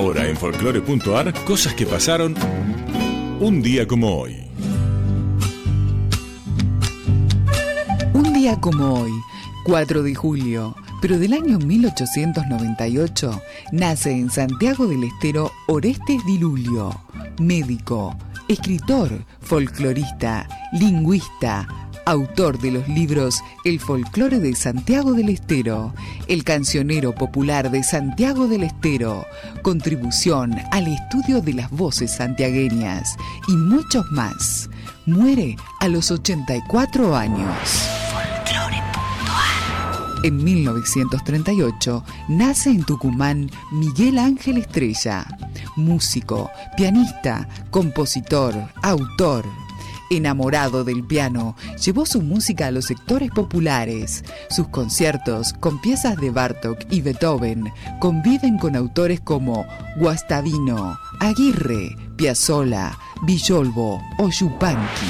Ahora en folclore.ar, cosas que pasaron un día como hoy. Un día como hoy, 4 de julio, pero del año 1898, nace en Santiago del Estero Orestes Di Lulio, médico, escritor, folclorista, lingüista, autor de los libros El folclore de Santiago del Estero, El cancionero popular de Santiago del Estero, Contribución al estudio de las voces santiagueñas y muchos más. Muere a los 84 años. En 1938 nace en Tucumán Miguel Ángel Estrella, músico, pianista, compositor, autor. Enamorado del piano, llevó su música a los sectores populares. Sus conciertos con piezas de Bartók y Beethoven conviven con autores como Guastavino, Aguirre, Piazzolla, Villolbo o Yupanqui.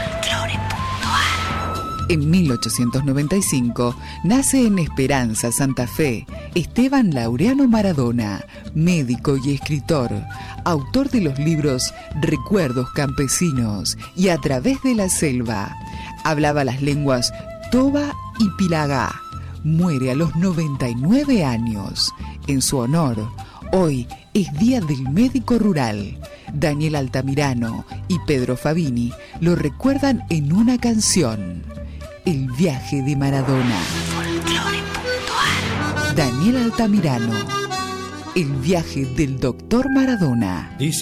En 1895 nace en Esperanza, Santa Fe, Esteban Laureano Maradona, médico y escritor, autor de los libros Recuerdos Campesinos y A través de la selva. Hablaba las lenguas toba y pilagá. Muere a los 99 años. En su honor, hoy es Día del Médico Rural. Daniel Altamirano y Pedro Fabini lo recuerdan en una canción. El viaje de Maradona. Daniel Altamirano. El viaje del doctor Maradona.